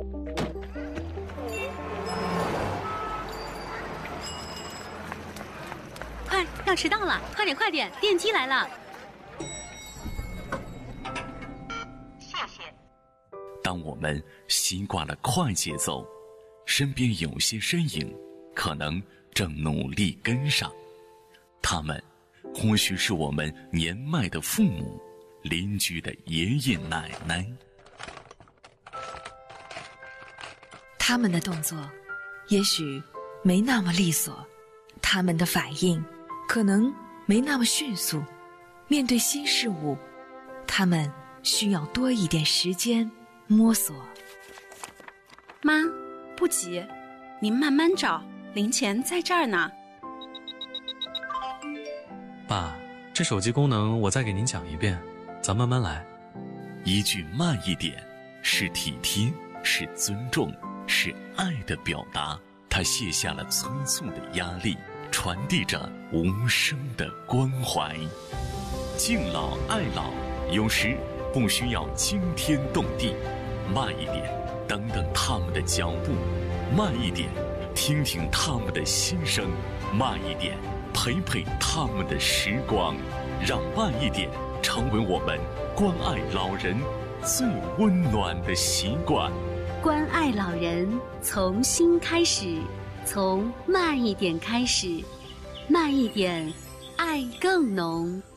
快，要迟到了！快点，快点，电梯来了。 谢谢。 当我们习惯了快节奏，身边有些身影可能正努力跟上。他们或许是我们年迈的父母、邻居的爷爷奶奶。 他们的动作也许没那么利索，他们的反应可能没那么迅速。面对新事物，他们需要多一点时间摸索。 妈，不急，您慢慢找，零钱在这儿呢。 爸，这手机功能我再给您讲一遍，咱慢慢来。 一句慢一点，是体贴，是尊重，是爱的表达。他卸下了催促的压力，传递着无声的关怀。敬老爱老，有时不需要惊天动地，慢一点，等等他们的脚步；慢一点，听听他们的心声；慢一点，陪陪他们的时光。让慢一点成为我们关爱老人最温暖的习惯。 关爱老人从心开始，从慢一点开始，慢一点，爱更浓。